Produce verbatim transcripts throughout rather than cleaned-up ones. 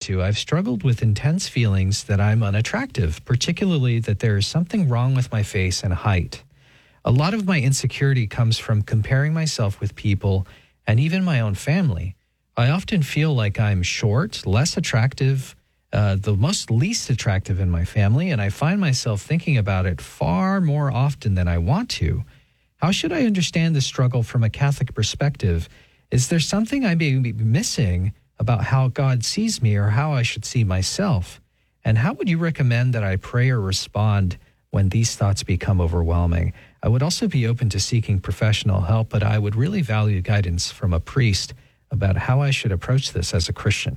to, I've struggled with intense feelings that I'm unattractive, particularly that there is something wrong with my face and height. A lot of my insecurity comes from comparing myself with people and even my own family. I often feel like I'm short, less attractive, uh, the most least attractive in my family, and I find myself thinking about it far more often than I want to. How should I understand the struggle from a Catholic perspective? Is there something I may be missing about how God sees me or how I should see myself? And how would you recommend that I pray or respond when these thoughts become overwhelming? I would also be open to seeking professional help, but I would really value guidance from a priest about how I should approach this as a Christian.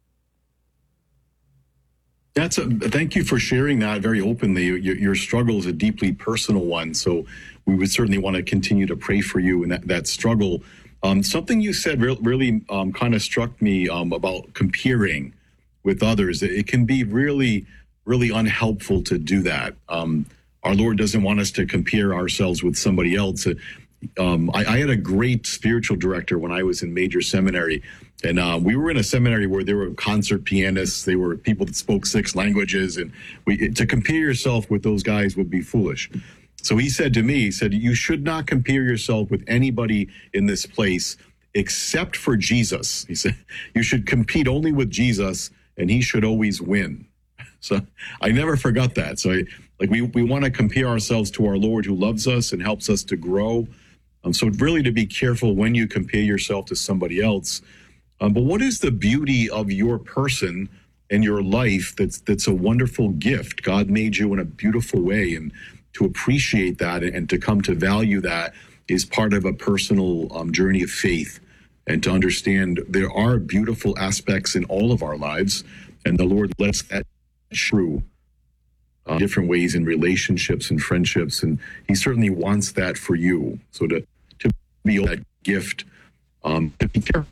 That's a, thank you for sharing that very openly. Your, your struggle is a deeply personal one, so we would certainly want to continue to pray for you in that, that struggle. Um, something you said re- really um, kind of struck me um, about comparing with others. It can be really, really unhelpful to do that. Um, our Lord doesn't want us to compare ourselves with somebody else. Um, I, I had a great spiritual director when I was in major seminary, and uh, we were in a seminary where there were concert pianists, they were people that spoke six languages, and we, to compare yourself with those guys would be foolish. So he said to me, he said, you should not compare yourself with anybody in this place except for Jesus. He said, you should compete only with Jesus, and he should always win. So I never forgot that. So I, like we, we want to compare ourselves to our Lord who loves us and helps us to grow. Um, so really to be careful when you compare yourself to somebody else. Um, but what is the beauty of your person and your life that's that's a wonderful gift? God made you in a beautiful way, and to appreciate that and to come to value that is part of a personal um, journey of faith, and to understand there are beautiful aspects in all of our lives, and the Lord lets that true uh, different ways in relationships and friendships, and he certainly wants that for you. So to to be that gift, um, to be careful.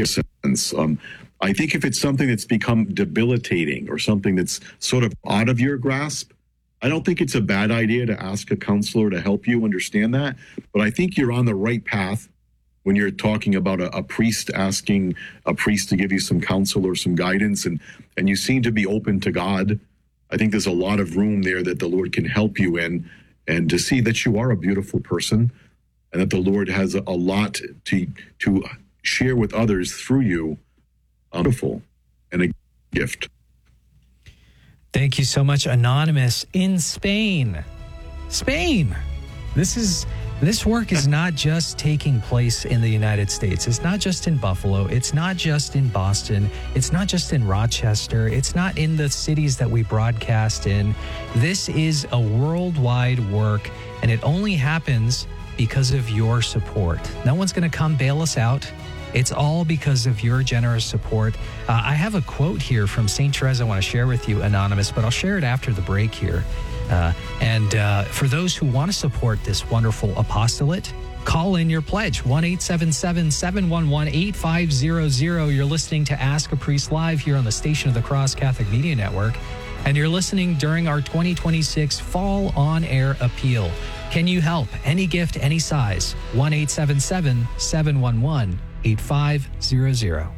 Um, I think if it's something that's become debilitating or something that's sort of out of your grasp, I don't think it's a bad idea to ask a counselor to help you understand that. But I think you're on the right path when you're talking about a, a priest asking a priest to give you some counsel or some guidance, and, and you seem to be open to God. I think there's a lot of room there that the Lord can help you in, and to see that you are a beautiful person and that the Lord has a, a lot to to share with others through you. Beautiful and a gift. Thank you so much, Anonymous in Spain. Spain. This is this work is not just taking place in the United States. It's not just in Buffalo. It's not just in Boston. It's not just in Rochester. It's not in the cities that we broadcast in. This is a worldwide work, and it only happens because of your support. No one's going to come bail us out. It's all because of your generous support. Uh, I have a quote here from Saint Therese I want to share with you, Anonymous, but I'll share it after the break here. Uh, and uh, for those who want to support this wonderful apostolate, call in your pledge, one eight seven seven, seven one one, eight five zero zero. You're listening to Ask a Priest Live here on the Station of the Cross Catholic Media Network, and you're listening during our twenty twenty-six Fall On Air Appeal. Can you help? Any gift, any size. one eight seven seven, seven one one, eight five zero zero.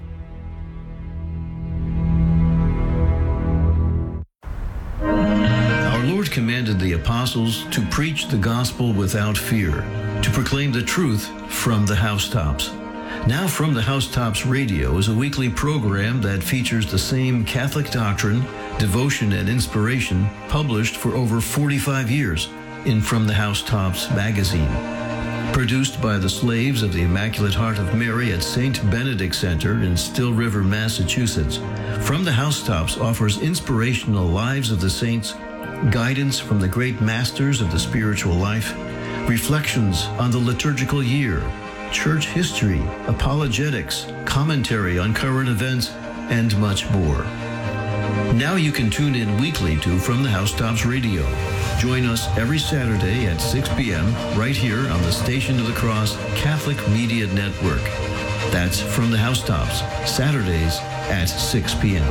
Our Lord commanded the apostles to preach the gospel without fear, to proclaim the truth from the housetops. Now From the Housetops Radio is a weekly program that features the same Catholic doctrine, devotion, and inspiration published for over forty-five years in From the Housetops magazine. Produced by the slaves of the Immaculate Heart of Mary at Saint Benedict Center in Still River, Massachusetts, From the Housetops offers inspirational lives of the saints, guidance from the great masters of the spiritual life, reflections on the liturgical year, church history, apologetics, commentary on current events, and much more. Now you can tune in weekly to From the Housetops Radio. Join us every Saturday at six p.m. right here on the Station of the Cross Catholic Media Network. That's From the Housetops, Saturdays at six p.m.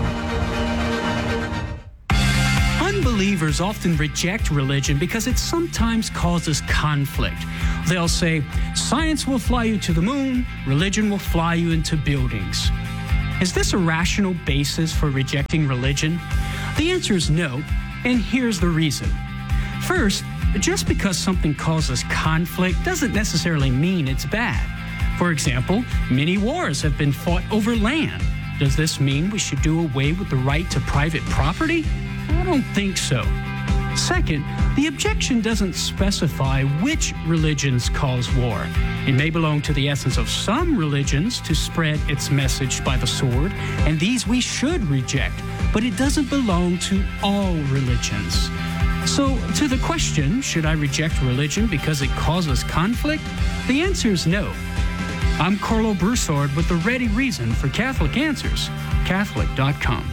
Unbelievers often reject religion because it sometimes causes conflict. They'll say, science will fly you to the moon, religion will fly you into buildings. Is this a rational basis for rejecting religion? The answer is no, and here's the reason. First, just because something causes conflict doesn't necessarily mean it's bad. For example, many wars have been fought over land. Does this mean we should do away with the right to private property? I don't think so. Second, the objection doesn't specify which religions cause war. It may belong to the essence of some religions to spread its message by the sword, and these we should reject, but it doesn't belong to all religions. So, to the question, should I reject religion because it causes conflict? The answer is no. I'm Carlo Broussard with the ready reason for Catholic Answers, Catholic dot com.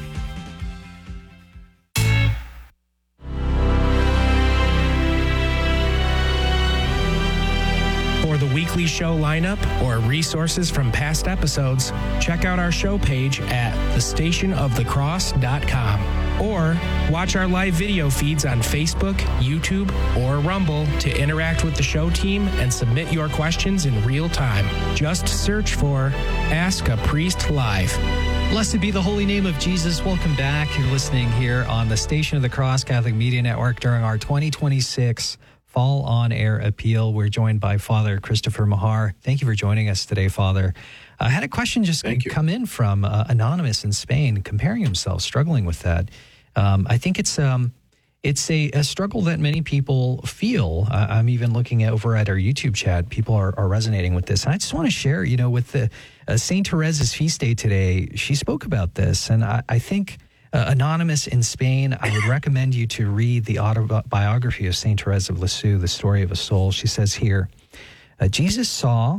For the weekly show lineup or resources from past episodes, check out our show page at the station of the cross dot com. Or watch our live video feeds on Facebook, YouTube, or Rumble to interact with the show team and submit your questions in real time. Just search for Ask a Priest Live. Blessed be the holy name of Jesus. Welcome back. You're listening here on the Station of the Cross Catholic Media Network during our twenty twenty-six Fall On Air Appeal. We're joined by Father Christopher Mahar. Thank you for joining us today, Father. I had a question just come in from uh, Anonymous in Spain, comparing himself, struggling with that. Um, I think it's um, it's a, a struggle that many people feel. Uh, I'm even looking at, over at our YouTube chat. People are, are resonating with this. And I just want to share, you know, with the uh, Saint Therese's feast day today, she spoke about this. And I, I think uh, Anonymous in Spain, I would recommend you to read the autobiography of Saint Therese of Lisieux, The Story of a Soul. She says here, uh, Jesus saw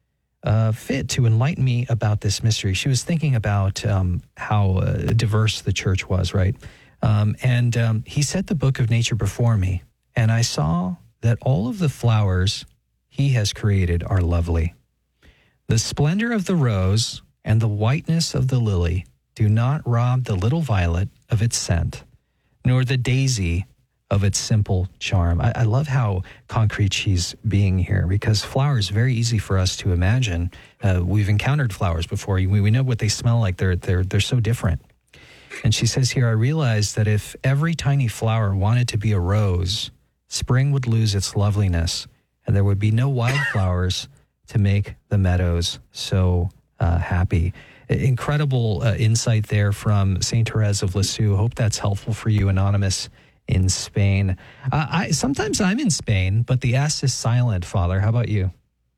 Uh, fit to enlighten me about this mystery. She was thinking about um, how uh, diverse the church was, right? Um, and um, he set the book of nature before me, and I saw that all of the flowers he has created are lovely. The splendor of the rose and the whiteness of the lily do not rob the little violet of its scent, nor the daisy of its simple charm. I, I love how concrete she's being here, because flowers, very easy for us to imagine. Uh, we've encountered flowers before. We, we know what they smell like. They're, they're, they're so different. And she says here, I realized that if every tiny flower wanted to be a rose, spring would lose its loveliness, and there would be no wildflowers to make the meadows so uh, happy. Incredible uh, insight there from Saint Therese of Lisieux. Hope that's helpful for you, Anonymous in Spain. Uh, I sometimes I'm in Spain, but the S is silent, Father. How about you?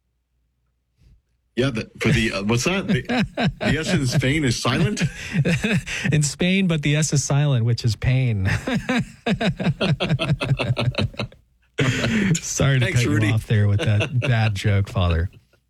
Yeah, the, for the uh, what's that? The, the S in Spain is silent? In Spain, but the S is silent, which is pain. Sorry to Thanks, cut Rudy. you off there with that bad joke, Father.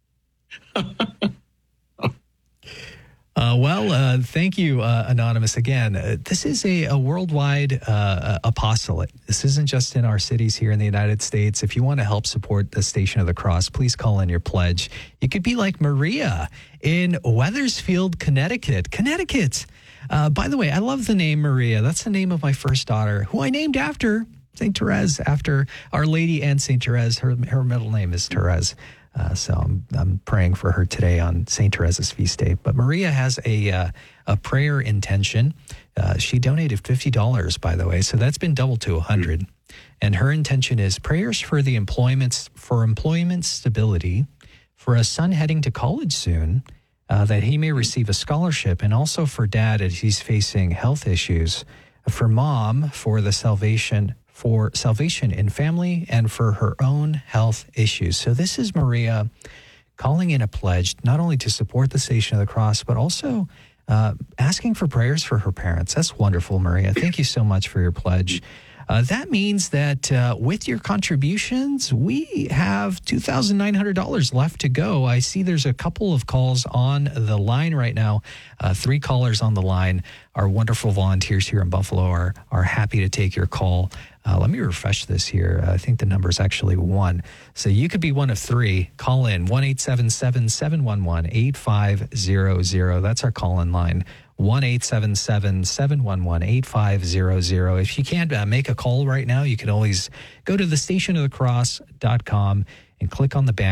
Uh, well, uh, thank you, uh, Anonymous. Again, uh, this is a, a worldwide uh, apostolate. This isn't just in our cities here in the United States. If you want to help support the Station of the Cross, please call in your pledge. You could be like Maria in Wethersfield, Connecticut. Connecticut. Uh, by the way, I love the name Maria. That's the name of my first daughter, who I named after Saint Therese, after Our Lady and Saint Therese. Her, her middle name is Therese. Uh, so I'm, I'm praying for her today on Saint Therese's feast day. But Maria has a uh, a prayer intention. Uh, she donated fifty dollars, by the way, so that's been doubled to one hundred dollars. And her intention is prayers for the employment for employment stability, for a son heading to college soon, uh, that he may receive a scholarship, and also for dad as he's facing health issues, for mom for the salvation. for salvation in family, and for her own health issues. So this is Maria calling in a pledge, not only to support the Station of the Cross, but also uh, asking for prayers for her parents. That's wonderful, Maria. Thank you so much for your pledge. Uh, that means that uh, with your contributions, we have two thousand nine hundred dollars left to go. I see there's a couple of calls on the line right now. Uh, three callers on the line. Our wonderful volunteers here in Buffalo are, are happy to take your call. Uh, let me refresh this here. I think the number is actually one. So you could be one of three. Call in one eight seven seven, seven one one, eight five zero zero. That's our call-in line. one eight seven seven, seven one one, eight five zero zero. If you can't uh, make a call right now, you can always go to the station of the cross dot com and click on the banner.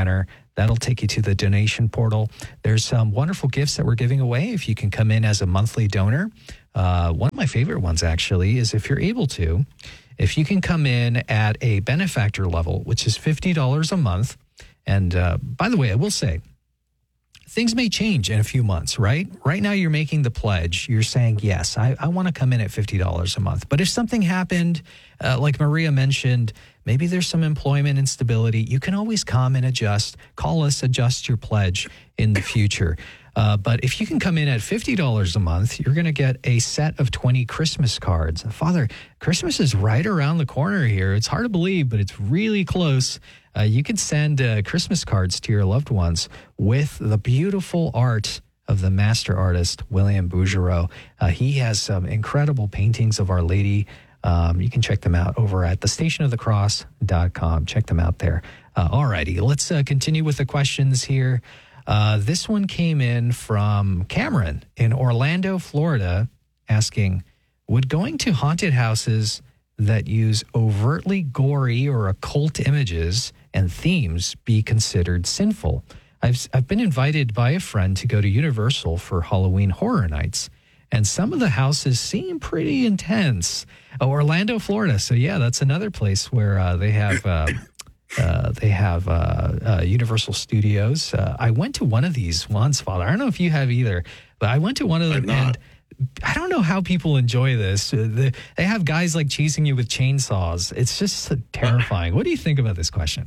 That'll take you to the donation portal. There's some wonderful gifts that we're giving away if you can come in as a monthly donor. Uh, one of my favorite ones, actually, is if you're able to, if you can come in at a benefactor level, which is fifty dollars a month. And uh, by the way, I will say, things may change in a few months, right? Right now, you're making the pledge. You're saying, yes, I, I want to come in at fifty dollars a month. But if something happened, uh, like Maria mentioned, maybe there's some employment instability, you can always come and adjust. Call us, adjust your pledge in the future. Uh, but if you can come in at fifty dollars a month, you're going to get a set of twenty Christmas cards. Father, Christmas is right around the corner here. It's hard to believe, but it's really close. Uh, you can send uh, Christmas cards to your loved ones with the beautiful art of the master artist, William Bouguereau. Uh, he has some incredible paintings of Our Lady. Um, you can check them out over at the station of the cross dot com. Check them out there. Uh, all righty, let's uh, continue with the questions here. Uh, this one came in from Cameron in Orlando, Florida, asking, would going to haunted houses that use overtly gory or occult images and themes be considered sinful? I've, I've been invited by a friend to go to Universal for Halloween Horror Nights, and some of the houses seem pretty intense. Oh, Orlando, Florida. So, yeah, that's another place where uh, they have... Uh, Uh, they have uh, uh, Universal Studios. Uh, I went to one of these once, Father. I don't know if you have either, but I went to one of them, and I don't know how people enjoy this. Uh, the, they have guys like chasing you with chainsaws. It's just uh, terrifying. What do you think about this question?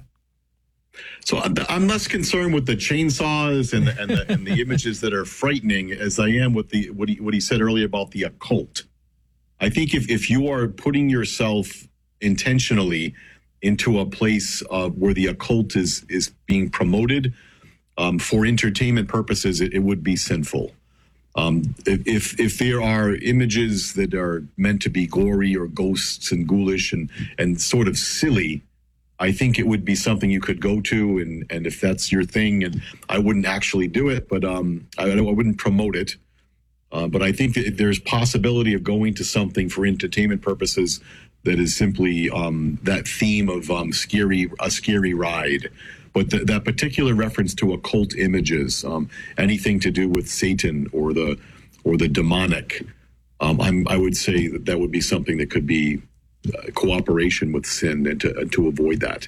So I'm less concerned with the chainsaws and the, and the, and the images that are frightening as I am with the what he, what he said earlier about the occult. I think if, if you are putting yourself intentionally into a place uh, where the occult is is being promoted um, for entertainment purposes, it, it would be sinful. Um, if if there are images that are meant to be gory or ghosts and ghoulish and and sort of silly, I think it would be something you could go to, and and if that's your thing, and I wouldn't actually do it, but um, I, I wouldn't promote it. Uh, but I think that there's possibility of going to something for entertainment purposes that is simply um, that theme of um, scary, a scary ride. But th- that particular reference to occult images, um, anything to do with Satan or the or the demonic, um, I'm, I would say that that would be something that could be uh, cooperation with sin, and to, uh, to avoid that.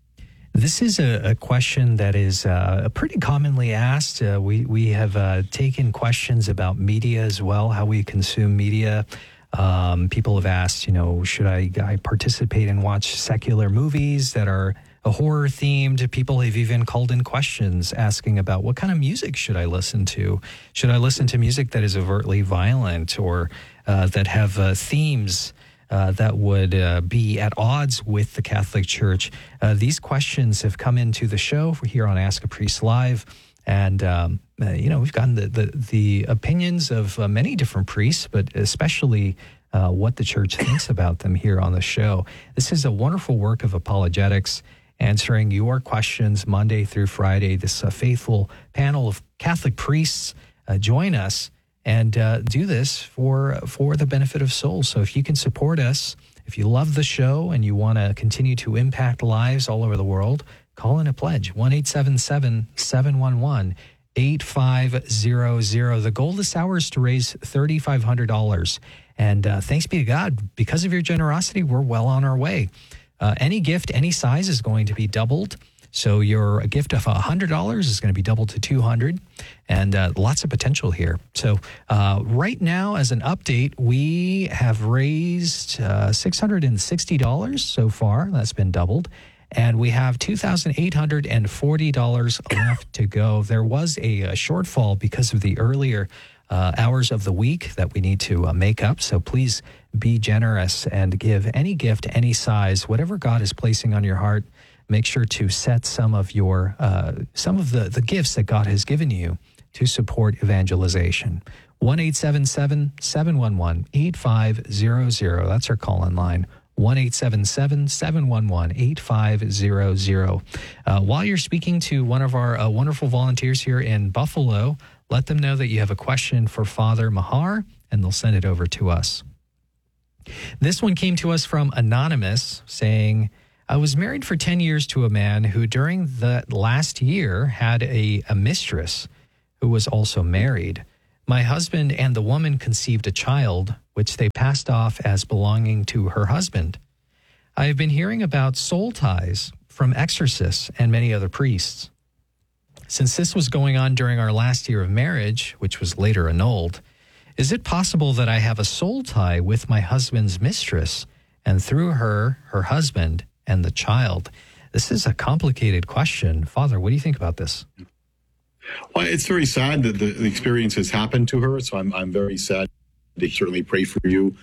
This is a, a question that is uh, pretty commonly asked. Uh, we, we have uh, taken questions about media as well, how we consume media. Um, people have asked, you know, should I, I participate and watch secular movies that are horror themed? People have even called in questions asking about what kind of music should I listen to? Should I listen to music that is overtly violent or uh, that have uh, themes uh, that would uh, be at odds with the Catholic Church? Uh, these questions have come into the show here on Ask a Priest Live. And, um, uh, you know, we've gotten the, the, the opinions of uh, many different priests, but especially uh, what the church thinks about them here on the show. This is a wonderful work of apologetics, answering your questions Monday through Friday. This uh, faithful panel of Catholic priests uh, join us and uh, do this for, for the benefit of souls. So if you can support us, if you love the show and you want to continue to impact lives all over the world, call in a pledge, one eight seven seven, seven one one, eight five zero zero. The goal this hour is to raise three thousand five hundred dollars. And uh, thanks be to God, because of your generosity, we're well on our way. Uh, any gift, any size is going to be doubled. So your gift of one hundred dollars is going to be doubled to two hundred dollars, and uh, lots of potential here. So uh, right now, as an update, we have raised uh, six hundred sixty dollars so far. That's been doubled. And we have two thousand eight hundred forty dollars left to go. There was a, a shortfall because of the earlier uh, hours of the week that we need to uh, make up. So please be generous and give any gift, any size, whatever God is placing on your heart. Make sure to set some of your uh, some of the, the gifts that God has given you to support evangelization. one eight seven seven, seven one one, eight five zero zero. That's our call-in line. one eight seven seven, seven one one, eight five zero zero. Uh, while you're speaking to one of our uh, wonderful volunteers here in Buffalo, let them know that you have a question for Father Mahar, and they'll send it over to us. This one came to us from Anonymous saying, I was married for ten years to a man who during the last year had a, a mistress who was also married. My husband and the woman conceived a child, which they passed off as belonging to her husband. I have been hearing about soul ties from exorcists and many other priests. Since this was going on during our last year of marriage, which was later annulled, is it possible that I have a soul tie with my husband's mistress and through her, her husband, and the child? This is a complicated question. Father, what do you think about this? Well, it's very sad that the, the experience has happened to her, so I'm I'm very sad. They certainly pray for you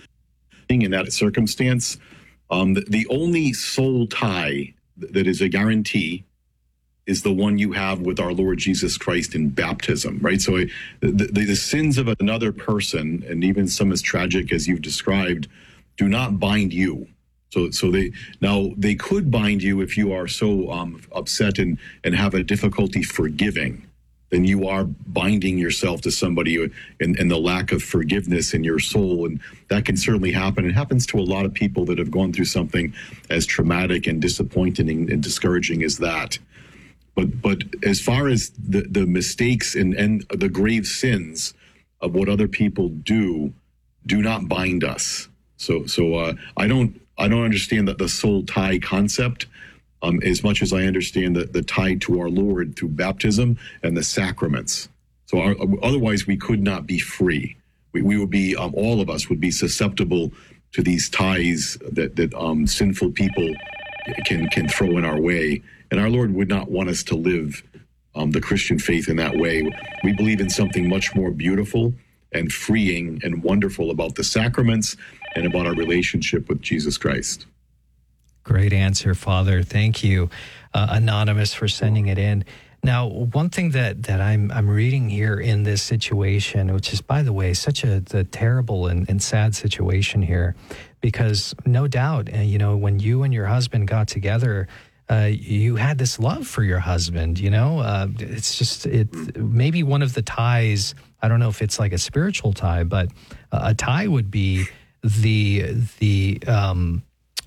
in that circumstance. Um, the, the only soul tie that is a guarantee is the one you have with our Lord Jesus Christ in baptism, right? So the, the, the sins of another person, and even some as tragic as you've described, do not bind you. So, so they now they could bind you if you are so um, upset and and have a difficulty forgiving. Then you are binding yourself to somebody and, and the lack of forgiveness in your soul. And that can certainly happen. It happens to a lot of people that have gone through something as traumatic and disappointing and discouraging as that. But but as far as the, the mistakes and, and the grave sins of what other people do, do not bind us. So so uh, I don't I don't understand that the soul tie concept. Um, as much as I understand the, the tie to our Lord through baptism and the sacraments. So our, otherwise we could not be free. We, we would be, um, all of us would be susceptible to these ties that, that um, sinful people can, can throw in our way. And our Lord would not want us to live um, the Christian faith in that way. We believe in something much more beautiful and freeing and wonderful about the sacraments and about our relationship with Jesus Christ. Great answer, Father. Thank you, uh, Anonymous, for sending it in. Now, one thing that, that I'm I'm reading here in this situation, which is, by the way, such a the terrible and, and sad situation here, because no doubt, uh, you know, when you and your husband got together, uh, you had this love for your husband. You know, uh, it's just it maybe one of the ties. I don't know if it's like a spiritual tie, but a tie would be the the. Um,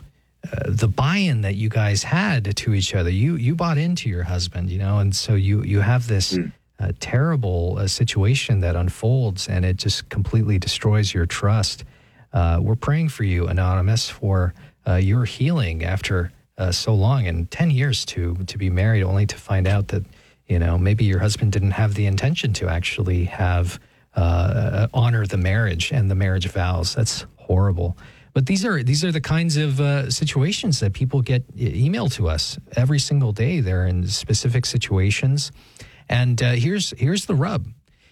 Uh, the buy-in that you guys had to each other. You you bought into your husband, you know, and so you you have this mm. uh, terrible uh, situation that unfolds, and it just completely destroys your trust. Uh, we're praying for you, Anonymous, for uh, your healing after uh, so long, and ten years to to be married, only to find out that, you know, maybe your husband didn't have the intention to actually have uh, honor the marriage and the marriage vows. That's horrible. But these are these are the kinds of uh, situations that people get emailed to us every single day. They're in specific situations, and uh, here's here's the rub: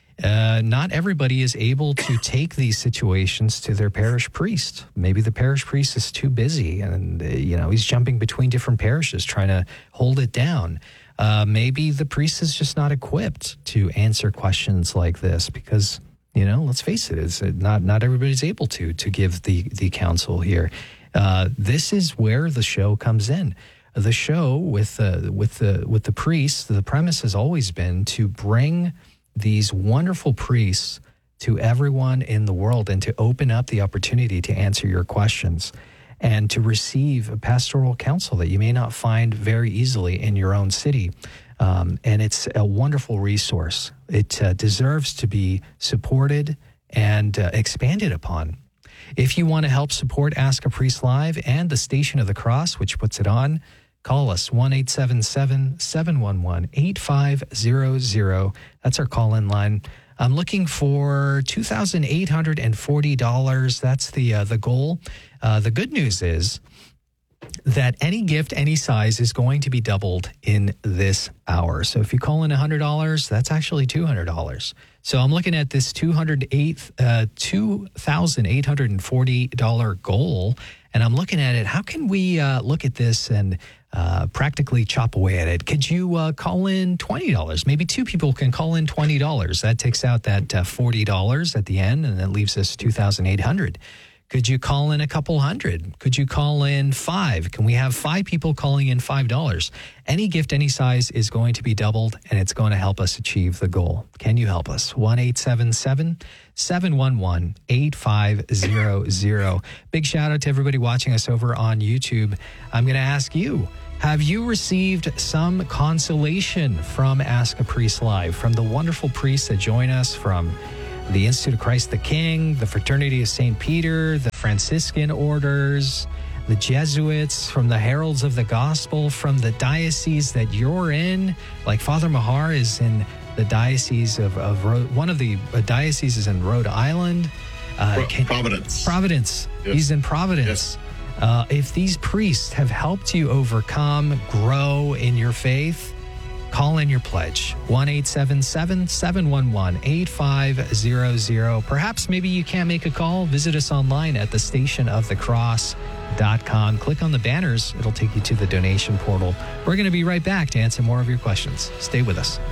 uh, not everybody is able to take these situations to their parish priest. Maybe the parish priest is too busy, and uh, you know he's jumping between different parishes trying to hold it down. Uh, maybe the priest is just not equipped to answer questions like this because, you know, let's face it, it's not not everybody's able to to give the the counsel here. Uh, this is where the show comes in. The show with the with the with the priests. The premise has always been to bring these wonderful priests to everyone in the world and to open up the opportunity to answer your questions and to receive a pastoral counsel that you may not find very easily in your own city. Um, and it's a wonderful resource. It uh, deserves to be supported and uh, expanded upon. If you want to help support Ask a Priest Live and the Station of the Cross, which puts it on, call us one eight seven seven, seven one one, eight five zero zero. That's our call-in line. I'm looking for two thousand eight hundred forty dollars. That's the uh, the goal. Uh, the good news is that any gift, any size is going to be doubled in this hour. So if you call in one hundred dollars, that's actually two hundred dollars. So I'm looking at this two thousand eight hundred forty dollars goal, and I'm looking at it. How can we uh, look at this and uh, practically chop away at it? Could you uh, call in twenty dollars? Maybe two people can call in twenty dollars. That takes out that uh, forty dollars at the end, and that leaves us two thousand eight hundred dollars. Could you call in a couple hundred? Could you call in five? Can we have five people calling in five dollars? Any gift, any size is going to be doubled, and it's going to help us achieve the goal. Can you help us? one eight seven seven, seven one one, eight five zero zero. Big shout out to everybody watching us over on YouTube. I'm going to ask you, have you received some consolation from Ask a Priest Live, from the wonderful priests that join us from the Institute of Christ the King, the Fraternity of Saint Peter, the Franciscan orders, the Jesuits, from the Heralds of the Gospel, from the diocese that you're in, like Father Mahar is in the diocese of, of Rhode, one of the uh, dioceses in Rhode Island. Uh, Pro- Providence. Providence. Yes. He's in Providence. Yes. Uh, if these priests have helped you overcome, grow in your faith, call in your pledge, one eight seven seven, seven one one, eight five zero zero. Perhaps maybe you can't make a call. Visit us online at the station of the cross dot com. Click on the banners. It'll take you to the donation portal. We're going to be right back to answer more of your questions. Stay with us.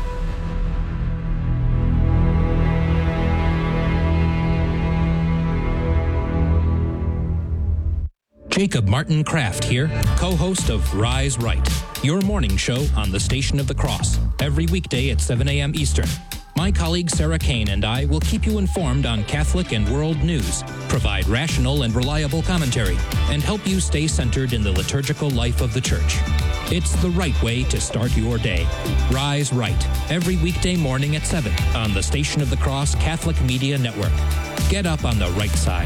Jacob Martin Kraft here, co-host of Rise Right, your morning show on the Station of the Cross, every weekday at seven a.m. Eastern. My colleague Sarah Kane and I will keep you informed on Catholic and world news, provide rational and reliable commentary, and help you stay centered in the liturgical life of the Church. It's the right way to start your day. Rise Right, every weekday morning at seven on the Station of the Cross Catholic Media Network. Get up on the right side.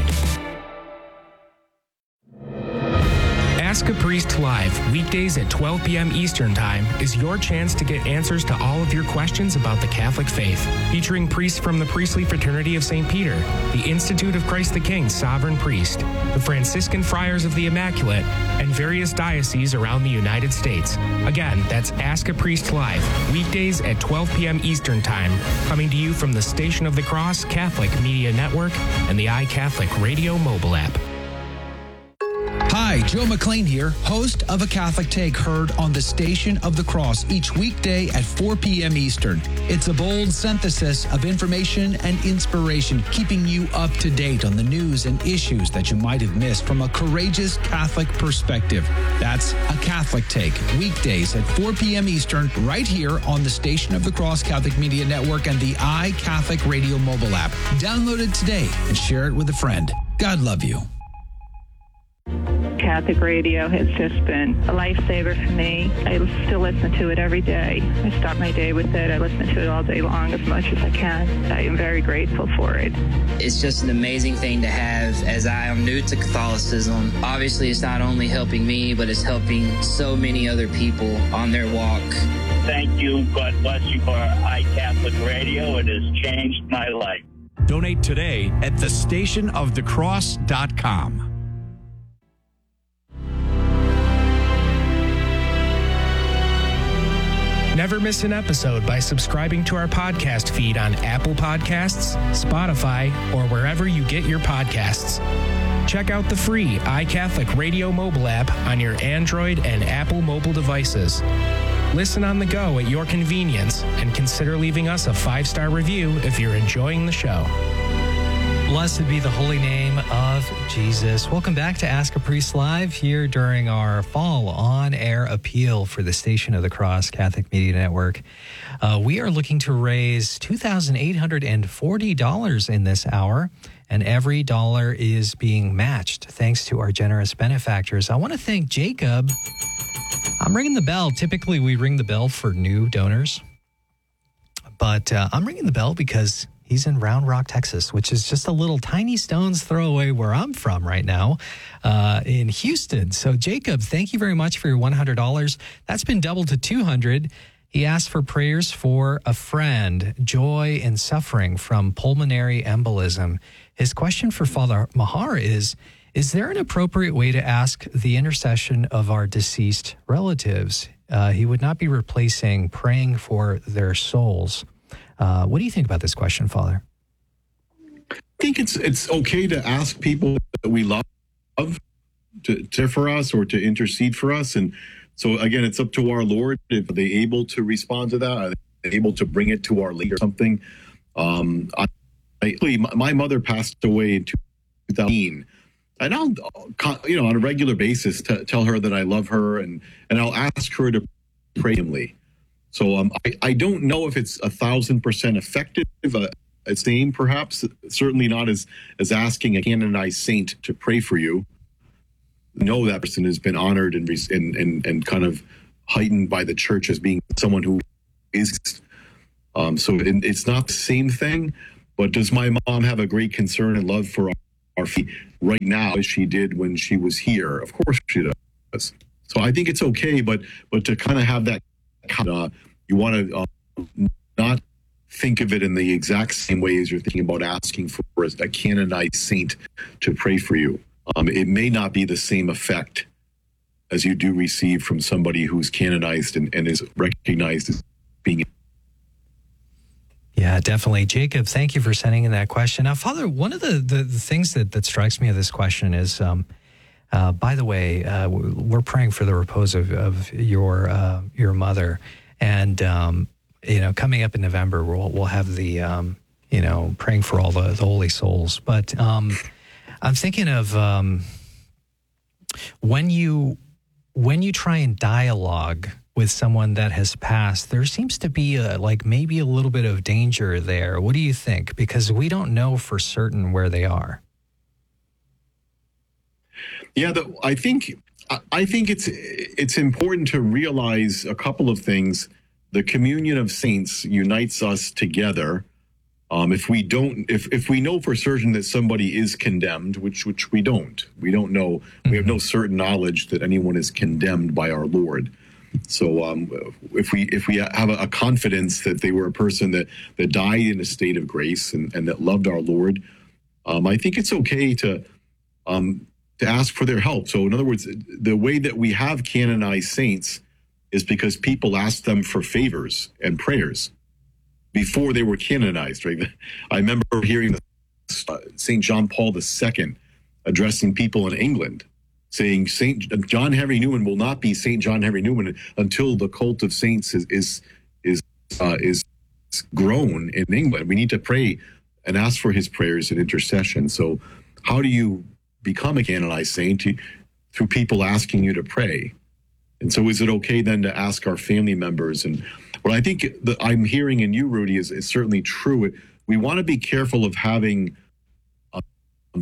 Ask a Priest Live, weekdays at twelve p.m. Eastern Time, is your chance to get answers to all of your questions about the Catholic faith. Featuring priests from the Priestly Fraternity of Saint Peter, the Institute of Christ the King Sovereign Priest, the Franciscan Friars of the Immaculate, and various dioceses around the United States. Again, that's Ask a Priest Live, weekdays at twelve p.m. Eastern Time, coming to you from the Station of the Cross Catholic Media Network and the iCatholic Radio mobile app. Hi, Joe McLean here, host of A Catholic Take, heard on the Station of the Cross each weekday at four p.m. Eastern. It's a bold synthesis of information and inspiration, keeping you up to date on the news and issues that you might have missed from a courageous Catholic perspective. That's A Catholic Take, weekdays at four p.m. Eastern, right here on the Station of the Cross Catholic Media Network and the iCatholic Radio mobile app. Download it today and share it with a friend. God love you. Catholic radio has just been a lifesaver for me. I still listen to it every day. I start my day with it. I listen to it all day long as much as I can. I am very grateful for it. It's just an amazing thing to have, as I am new to Catholicism. Obviously, it's not only helping me, but it's helping so many other people on their walk. Thank you. God bless you for iCatholic Radio. It has changed my life. Donate today at the station of the cross dot com. Never miss an episode by subscribing to our podcast feed on Apple Podcasts, Spotify, or wherever you get your podcasts. Check out the free iCatholic Radio mobile app on your Android and Apple mobile devices. Listen on the go at your convenience and consider leaving us a five-star review if you're enjoying the show. Blessed be the holy name of Jesus. Welcome back to Ask a Priest Live here during our fall on-air appeal for the Station of the Cross Catholic Media Network. Uh, we are looking to raise two thousand eight hundred forty dollars in this hour, and every dollar is being matched thanks to our generous benefactors. I want to thank Jacob. I'm ringing the bell. Typically, we ring the bell for new donors, but uh, I'm ringing the bell because he's in Round Rock, Texas, which is just a little tiny stone's throw away where I'm from right now uh, in Houston. So, Jacob, thank you very much for your one hundred dollars. That's been doubled to two hundred dollars. He asked for prayers for a friend, joy and suffering from pulmonary embolism. His question for Father Mahar is, is there an appropriate way to ask the intercession of our deceased relatives? Uh, he would not be replacing praying for their souls. Uh, what do you think about this question, Father? I think it's it's okay to ask people that we love to, to for us or to intercede for us. And so, again, it's up to our Lord. If they're able to respond to that, are they able to bring it to our leader or something? Um, I, I, my mother passed away in two thousand. And I'll, you know, on a regular basis, t- tell her that I love her, and, and I'll ask her to pray himly. So um, I, I don't know if it's a thousand percent effective, uh, same perhaps, certainly not as, as asking a canonized saint to pray for you. Know that person has been honored and, and, and, and kind of heightened by the church as being someone who is. Um, so it, it's not the same thing, but does my mom have a great concern and love for our feet right now as she did when she was here? Of course she does. So I think it's okay, but but to kind of have that, uh, you want to uh, not think of it in the exact same way as you're thinking about asking for a canonized saint to pray for you. Um, it may not be the same effect as you do receive from somebody who's canonized and, and is recognized as being. Yeah, definitely. Jacob, thank you for sending in that question. Now, Father, one of the, the, the things that, that strikes me of this question is, um, uh, by the way, uh, we're praying for the repose of, of your uh, your mother. And, um, you know, coming up in November, we'll, we'll have the, um, you know, praying for all the, the holy souls. But um, I'm thinking of um, when you when you try and dialogue with someone that has passed, there seems to be a, like maybe a little bit of danger there. What do you think? Because we don't know for certain where they are. Yeah, the, I think I think it's it's important to realize a couple of things. The communion of saints unites us together. Um, if we don't, if if we know for certain that somebody is condemned, which which we don't, we don't know. Mm-hmm. We have no certain knowledge that anyone is condemned by our Lord. So um, if we if we have a, a confidence that they were a person that, that died in a state of grace and, and that loved our Lord, um, I think it's okay to um, to ask for their help. So in other words, the way that we have canonized saints is because people asked them for favors and prayers before they were canonized. Right? I remember hearing uh, Saint John Paul the Second addressing people in England, saying Saint John Henry Newman will not be Saint John Henry Newman until the cult of saints is is is uh, is grown in England. We need to pray and ask for his prayers and intercession. So, how do you become a canonized saint? Through people asking you to pray. And so, is it okay then to ask our family members? And what I think that I'm hearing in you, Rudy, is, is certainly true. We want to be careful of having Um,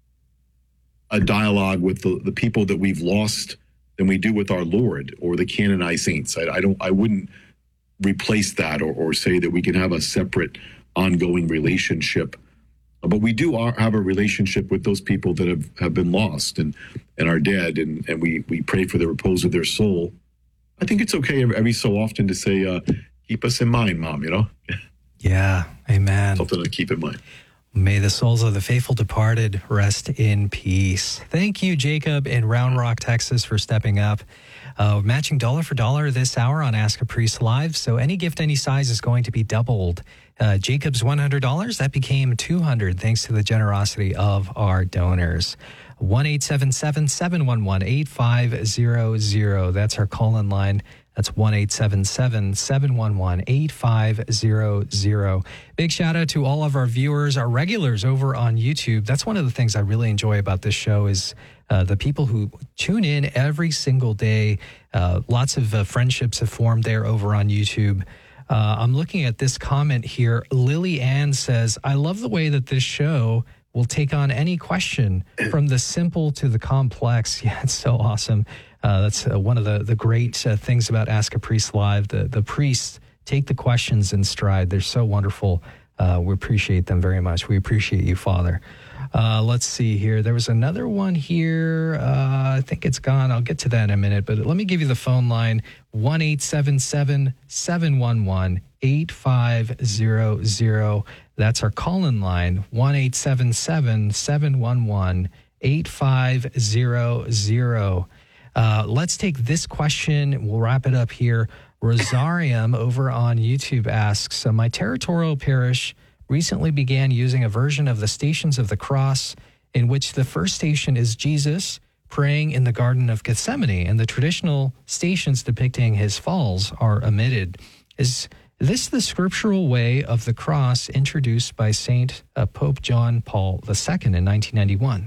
a dialogue with the, the people that we've lost than we do with our Lord or the canonized saints. I, I don't. I wouldn't replace that or, or say that we can have a separate, ongoing relationship. But we do are, have a relationship with those people that have, have been lost and, and are dead, and, and we, we pray for the repose of their soul. I think it's okay every so often to say, uh, keep us in mind, Mom, you know? Yeah, amen. Something to keep in mind. May the souls of the faithful departed rest in peace. Thank you, Jacob in Round Rock, Texas, for stepping up. Uh, matching dollar for dollar this hour on Ask a Priest Live. So any gift, any size is going to be doubled. Uh, Jacob's one hundred dollars, that became two hundred dollars thanks to the generosity of our donors. one eight seven seven, seven one one, eight five zero zero. That's our call-in line. That's one eight seven seven, seven one one, eight five zero zero. Big shout out to all of our viewers, our regulars over on YouTube. That's one of the things I really enjoy about this show is uh, the people who tune in every single day. Uh, lots of uh, friendships have formed there over on YouTube. Uh, I'm looking at this comment here. Lily Ann says, I love the way that this show will take on any question from the simple to the complex. Yeah, it's so awesome. Uh, that's uh, one of the, the great uh, things about Ask a Priest Live. The, the priests take the questions in stride. They're so wonderful. Uh, we appreciate them very much. We appreciate you, Father. Uh, let's see here. There was another one here. Uh, I think it's gone. I'll get to that in a minute. But let me give you the phone line, one eight seven seven, seven one one, eight five zero zero. That's our call-in line, one eight seven seven, seven one one, eight five zero zero. Uh, let's take this question. We'll wrap it up here. Rosarium over on YouTube asks, so my territorial parish recently began using a version of the Stations of the Cross in which the first station is Jesus praying in the Garden of Gethsemane, and the traditional stations depicting his falls are omitted. Is This is the scriptural way of the cross introduced by Saint uh, Pope John Paul the Second in nineteen ninety-one.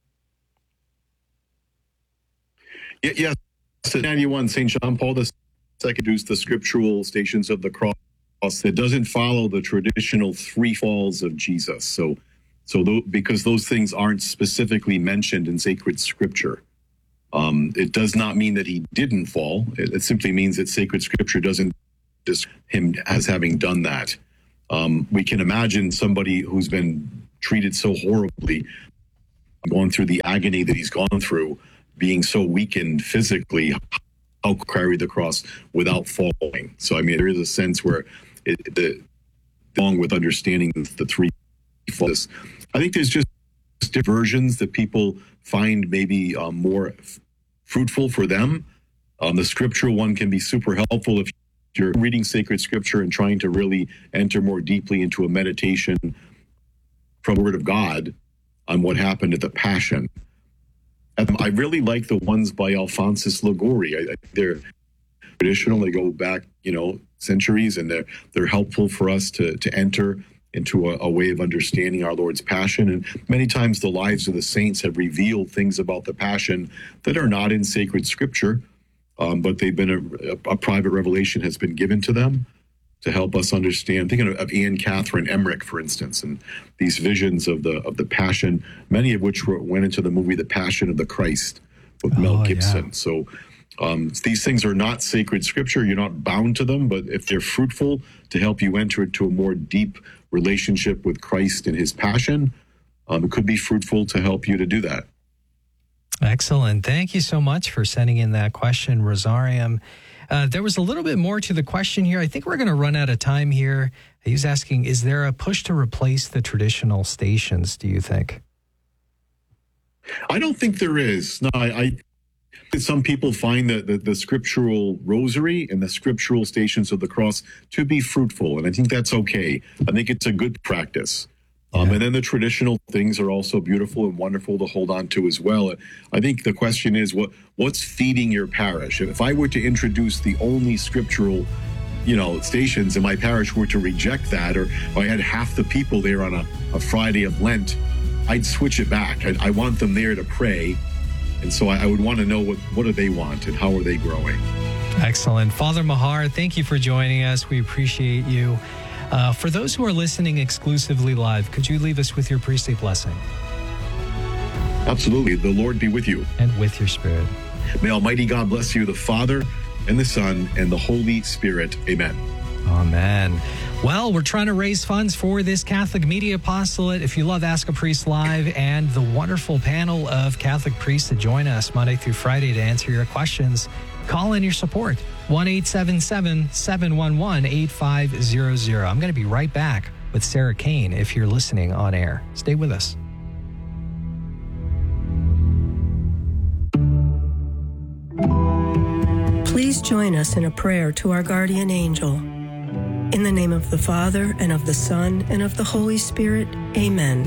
Yes, yeah, in ninety-one, Saint John Paul the Second introduced the scriptural Stations of the Cross. It doesn't follow the traditional three falls of Jesus. So, so th- because those things aren't specifically mentioned in sacred scripture, um, it does not mean that he didn't fall. It, it simply means that sacred scripture doesn't just him as having done that. Um, we can imagine somebody who's been treated so horribly, going through the agony that he's gone through, being so weakened physically, how carry the cross without falling. So, I mean, there is a sense where it, the along with understanding the three falls, I think there's just different versions that people find maybe um, more f- fruitful for them. Um, the scriptural one can be super helpful if you're reading sacred scripture and trying to really enter more deeply into a meditation from the Word of God on what happened at the Passion. Um, I really like the ones by Alphonsus Liguori. I, I, they're traditional. They go back, you know, centuries, and they're they're helpful for us to to enter into a, a way of understanding our Lord's Passion. And many times the lives of the saints have revealed things about the Passion that are not in sacred scripture, um, but they've been a, a private revelation has been given to them to help us understand. Thinking of, of Anne Catherine Emmerich, for instance, and these visions of the of the Passion, many of which were, went into the movie The Passion of the Christ with oh, Mel Gibson. Yeah. So um, these things are not sacred scripture. You're not bound to them, but if they're fruitful to help you enter into a more deep relationship with Christ and his Passion, um, it could be fruitful to help you to do that. Excellent. Thank you so much for sending in that question, Rosarium. Uh, there was a little bit more to the question here. I think we're going to run out of time here. He's asking, is there a push to replace the traditional stations, do you think? I don't think there is. No, I, I some people find the, the, the scriptural rosary and the scriptural Stations of the Cross to be fruitful, and I think that's okay. I think it's a good practice. Um, yeah. And then the traditional things are also beautiful and wonderful to hold on to as well. I think the question is, what what's feeding your parish? If I were to introduce the only scriptural, you know, stations, and my parish were to reject that, or if I had half the people there on a, a Friday of Lent, I'd switch it back. I, I want them there to pray. And so I, I would want to know what, what do they want and how are they growing? Excellent. Father Mahar, thank you for joining us. We appreciate you. Uh, for those who are listening exclusively live, could you leave us with your priestly blessing? Absolutely. The Lord be with you. And with your spirit. May Almighty God bless you, the Father and the Son and the Holy Spirit. Amen. Amen. Well, we're trying to raise funds for this Catholic Media Apostolate. If you love Ask a Priest Live and the wonderful panel of Catholic priests that join us Monday through Friday to answer your questions, call in your support. one eight seven seven, seven one one, eight five zero zero. I'm going to be right back with Sarah Kane if you're listening on air. Stay with us. Please join us in a prayer to our guardian angel. In the name of the Father, and of the Son, and of the Holy Spirit, amen.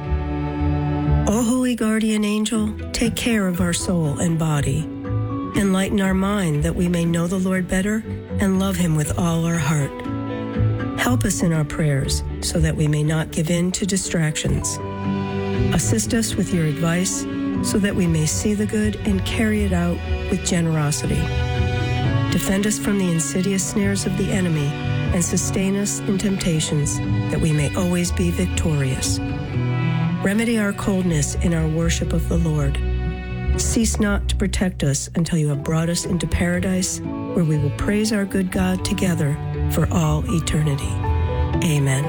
O holy guardian angel, take care of our soul and body. Enlighten our mind that we may know the Lord better and love him with all our heart. Help us in our prayers so that we may not give in to distractions. Assist us with your advice so that we may see the good and carry it out with generosity. Defend us from the insidious snares of the enemy and sustain us in temptations that we may always be victorious. Remedy our coldness in our worship of the Lord. Cease not to protect us until you have brought us into paradise, where we will praise our good God together for all eternity. Amen.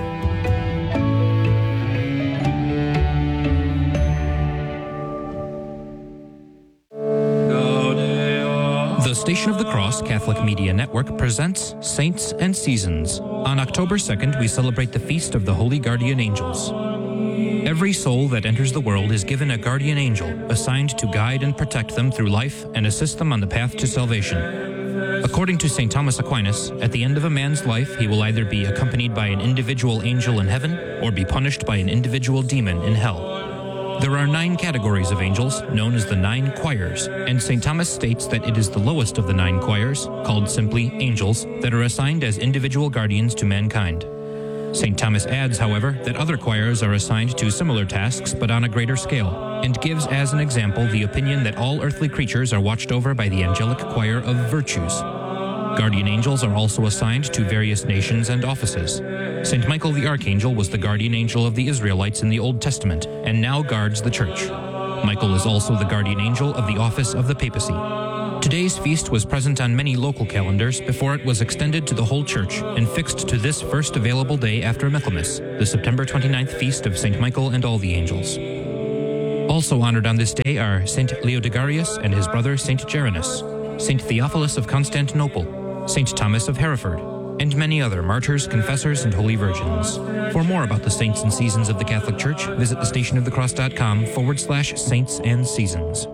The Station of the Cross Catholic Media Network presents Saints and Seasons. On October second, we celebrate the Feast of the Holy Guardian Angels. Every soul that enters the world is given a guardian angel assigned to guide and protect them through life and assist them on the path to salvation. According to Saint Thomas Aquinas, at the end of a man's life, he will either be accompanied by an individual angel in heaven or be punished by an individual demon in hell. There are nine categories of angels, known as the nine choirs, and Saint Thomas states that it is the lowest of the nine choirs, called simply angels, that are assigned as individual guardians to mankind. Saint Thomas adds, however, that other choirs are assigned to similar tasks but on a greater scale, and gives as an example the opinion that all earthly creatures are watched over by the angelic choir of virtues. Guardian angels are also assigned to various nations and offices. Saint Michael the Archangel was the guardian angel of the Israelites in the Old Testament, and now guards the church. Michael is also the guardian angel of the office of the papacy. Today's feast was present on many local calendars before it was extended to the whole church and fixed to this first available day after Michaelmas, the September twenty-ninth feast of Saint Michael and all the angels. Also honored on this day are Saint Leodegarius and his brother Saint Geranus, Saint Theophilus of Constantinople, Saint Thomas of Hereford, and many other martyrs, confessors, and holy virgins. For more about the saints and seasons of the Catholic Church, visit thestationofthecross.com forward slash saints and seasons.